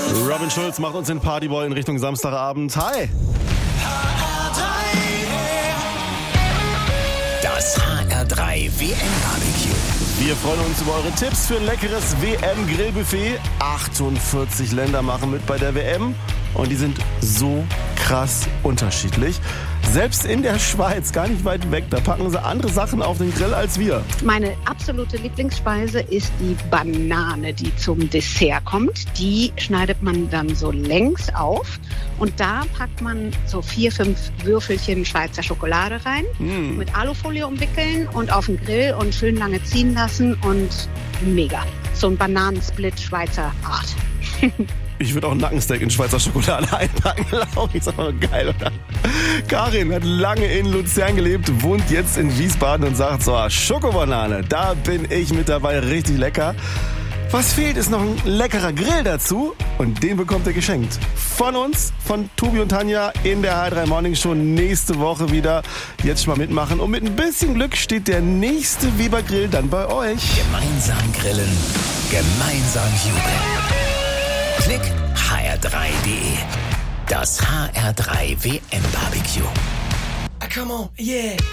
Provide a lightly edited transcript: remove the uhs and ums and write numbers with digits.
Robin Schulz macht uns den Partyboy in Richtung Samstagabend. Hi! Das HR3 WM-Barbecue. Wir freuen uns über eure Tipps für ein leckeres WM-Grillbuffet. 48 Länder machen mit bei der WM und die sind so krass unterschiedlich. Selbst in der Schweiz, gar nicht weit weg, da packen sie andere Sachen auf den Grill als wir. Meine absolute Lieblingsspeise ist die Banane, die zum Dessert kommt. Die schneidet man dann so längs auf und da packt man so 4-5 Würfelchen Schweizer Schokolade rein, mit Alufolie umwickeln und auf den Grill und schön lange ziehen lassen und mega. So ein Bananensplit Schweizer Art. Ich würde auch ein Nackensteak in Schweizer Schokolade einpacken, glaube ich. Ist aber geil, oder? Karin hat lange in Luzern gelebt, wohnt jetzt in Wiesbaden und sagt so, Schokobanane, da bin ich mit dabei, richtig lecker. Was fehlt, ist noch ein leckerer Grill dazu und den bekommt ihr geschenkt. Von uns, von Tobi und Tanja in der HR3 Morning Show nächste Woche wieder. Jetzt schon mal mitmachen und mit ein bisschen Glück steht der nächste Weber Grill dann bei euch. Gemeinsam grillen, gemeinsam jubeln. Klick hr3.de. Das HR3 WM-Barbecue. Come on, yeah.